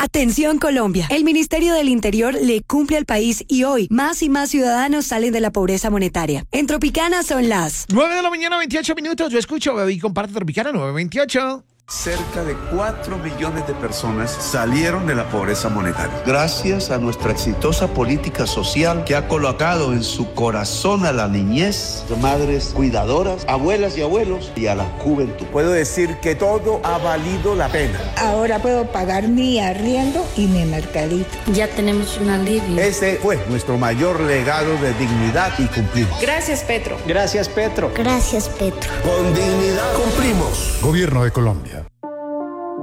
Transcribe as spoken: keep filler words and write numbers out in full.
Atención Colombia, el Ministerio del Interior le cumple al país y hoy más y más ciudadanos salen de la pobreza monetaria. En Tropicana son las nueve de la mañana, veintiocho minutos. Yo escucho y comparte Tropicana nueve veintiocho. Cerca de cuatro millones de personas salieron de la pobreza monetaria. Gracias a nuestra exitosa política social que ha colocado en su corazón a la niñez, madres cuidadoras, abuelas y abuelos y a la juventud. Puedo decir que todo ha valido la pena. Ahora puedo pagar mi arriendo y mi mercadito. Ya tenemos un alivio. Ese fue nuestro mayor legado de dignidad y cumplimos. Gracias, Petro. Gracias, Petro. Gracias, Petro. Con dignidad cumplimos. Gobierno de Colombia.